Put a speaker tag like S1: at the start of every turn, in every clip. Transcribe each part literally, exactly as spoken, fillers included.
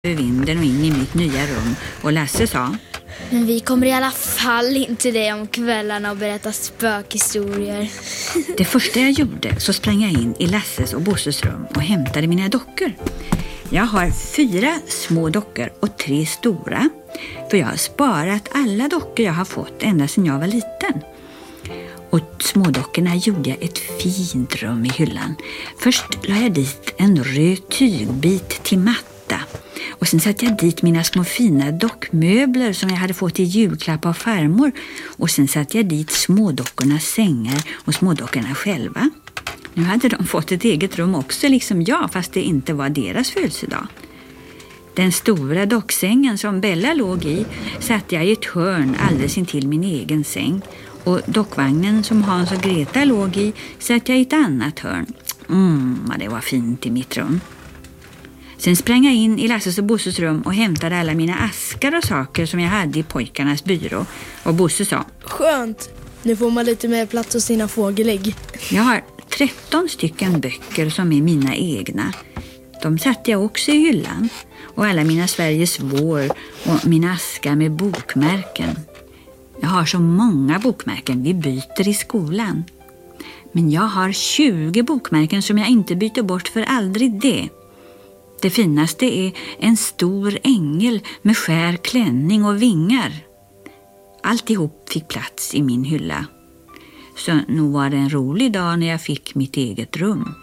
S1: vinden och in i mitt nya rum och Lasse sa:
S2: men vi kommer i alla fall in till dig om kvällarna och berätta spökhistorier.
S1: Det första jag gjorde så sprang jag in i Lasses och Bosses rum och hämtade mina dockor. Jag har fyra små dockor och tre stora, för jag har sparat alla dockor jag har fått ända sedan jag var liten. Och smådockorna gjorde jag ett fint rum i hyllan. Först la jag dit en röd tygbit till matta. Och sen satte jag dit mina små fina dockmöbler som jag hade fått i julklapp av farmor. Och sen satte jag dit smådockornas sängar och smådockorna själva. Nu hade de fått ett eget rum också, liksom jag, fast det inte var deras födelsedag. Den stora docksängen som Bella låg i satte jag i ett hörn alldeles intill min egen säng. Och dockvagnen som Hans och Greta låg i satte jag i ett annat hörn. Mm, vad det var fint i mitt rum. Sen sprang jag in i Lasses och Bosses rum och hämtade alla mina askar och saker som jag hade i pojkarnas byrå. Och Bosse sa:
S3: skönt, nu får man lite mer plats hos sina fågelägg.
S1: Jag har tretton stycken böcker som är mina egna. De satte jag också i hyllan. Och alla mina Sveriges vår och mina askar med bokmärken. Jag har så många bokmärken, vi byter i skolan. Men jag har tjugo bokmärken som jag inte byter bort för aldrig det. Det finaste är en stor ängel med skär klänning och vingar. Alltihop fick plats i min hylla. Så nog var det en rolig dag när jag fick mitt eget rum.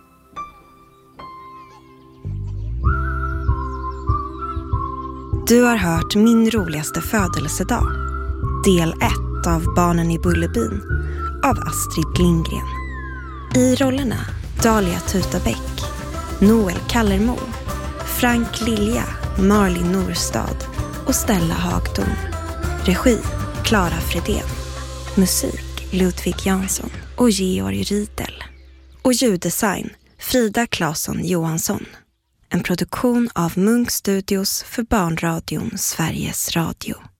S4: Du har hört Min roligaste födelsedag. Del ett av Barnen i Bullerbyn av Astrid Lindgren. I rollerna Dahlia Tutabäck, Noel Kallermo, Frank Lilja, Marlin Norstad och Stella Hagdon. Regi Clara Fredén. Musik Ludvig Jansson och Georg Riedel. Och ljuddesign Frida Claesson Johansson. En produktion av Munk Studios för Barnradion Sveriges Radio.